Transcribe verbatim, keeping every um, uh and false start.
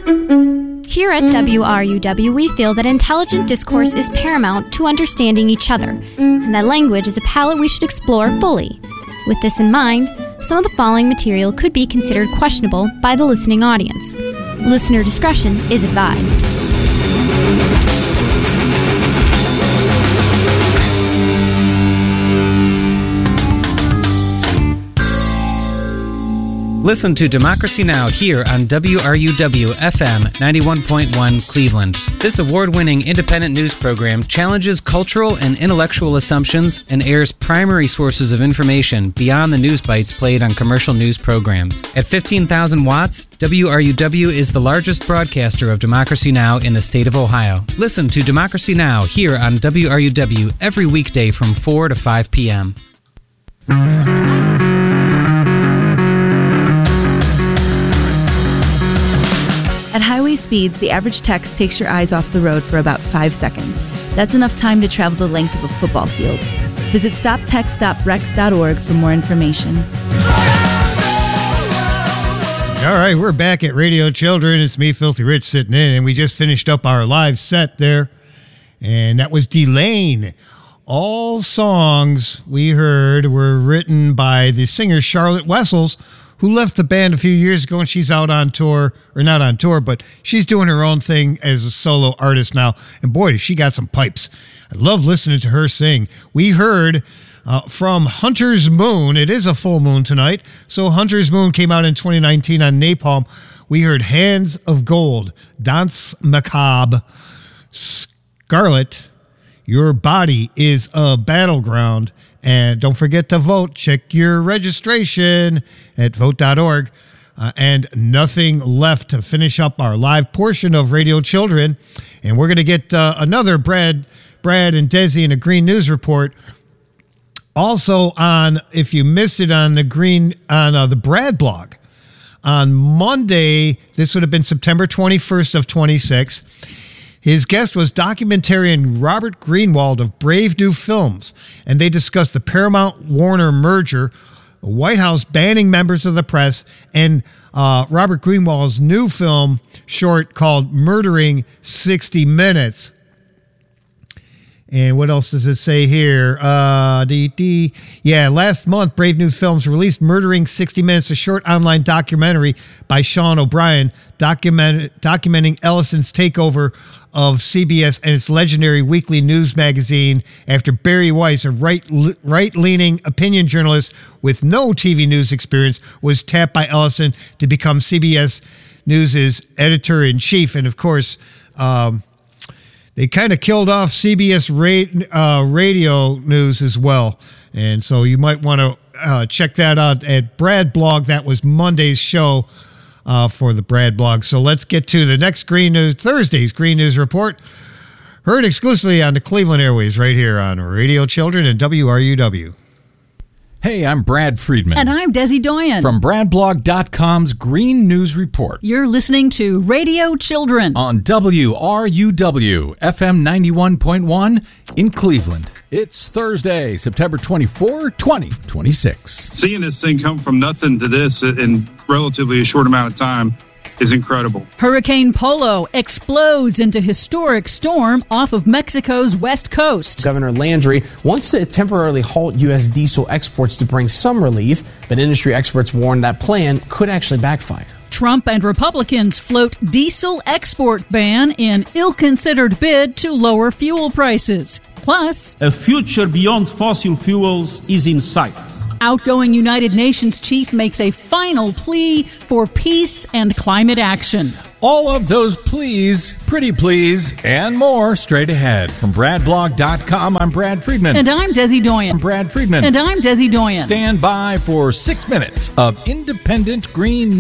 Here at W R U W, we feel that intelligent discourse is paramount to understanding each other, and that language is a palette we should explore fully. With this in mind, some of the following material could be considered questionable by the listening audience. Listener discretion is advised. Listen to Democracy Now! Here on W R U W F M ninety-one point one Cleveland. This award-winning independent news program challenges cultural and intellectual assumptions and airs primary sources of information beyond the news bites played on commercial news programs. At fifteen thousand watts, W R U W is the largest broadcaster of Democracy Now! In the state of Ohio. Listen to Democracy Now! Here on W R U W every weekday from four to five p.m. At highway speeds, the average text takes your eyes off the road for about five seconds. That's enough time to travel the length of a football field. Visit stop text stop rex dot org for more information. All right, we're back at Radio Children. It's me, Filthy Rich, sitting in, and we just finished up our live set there, and that was Delane. All songs we heard were written by the singer Charlotte Wessels, who left the band a few years ago, and she's out on tour, or not on tour, but she's doing her own thing as a solo artist now. And boy, does she got some pipes. I love listening to her sing. We heard uh, from Hunter's Moon. It is a full moon tonight. So Hunter's Moon came out in twenty nineteen on Napalm. We heard Hands of Gold, Danse Macabre, Scarlet, Your Body is a Battleground. And don't forget to vote. Check your registration at vote dot org. Uh, and Nothing Left to finish up our live portion of Radio Children. And we're going to get uh, another Brad, Brad and Desi in a Green News Report. Also on, if you missed it on the Green, on uh, the Brad blog, on Monday, this would have been September twenty-first of twenty-six. His guest was documentarian Robert Greenwald of Brave New Films, and they discussed the Paramount-Warner merger, the White House banning members of the press, and uh, Robert Greenwald's new film short called Murdering sixty minutes. And what else does it say here? Uh, D, D, yeah, last month, Brave New Films released Murdering sixty minutes, a short online documentary by Sean O'Brien document, documenting Ellison's takeover of C B S and its legendary weekly news magazine after Barry Weiss, a right, right-leaning opinion journalist with no T V news experience, was tapped by Ellison to become C B S News' editor-in-chief. And, of course, um, they kind of killed off C B S ra- uh, radio news as well. And so you might want to uh, check that out at Brad Blog. That was Monday's show uh, for the Brad Blog. So let's get to the next Green News, Thursday's Green News Report. Heard exclusively on the Cleveland Airways right here on Radio Children and W R U W. Hey, I'm Brad Friedman. And I'm Desi Doyen. From brad blog dot com's Green News Report. You're listening to Radio Children on W R U W F M ninety-one point one in Cleveland. It's Thursday, September twenty-fourth, twenty twenty-six. Seeing this thing come from nothing to this in relatively a short amount of time is incredible. Hurricane Polo explodes into historic storm off of Mexico's west coast. Governor Landry wants to temporarily halt U S diesel exports to bring some relief, but industry experts warn that plan could actually backfire. Trump and Republicans float diesel export ban in ill-considered bid to lower fuel prices. Plus, a future beyond fossil fuels is in sight. Outgoing United Nations chief makes a final plea for peace and climate action. All of those pleas, pretty please, and more straight ahead. From brad blog dot com, I'm Brad Friedman. And I'm Desi Doyen. I'm Brad Friedman. And I'm Desi Doyen. Stand by for six minutes of independent green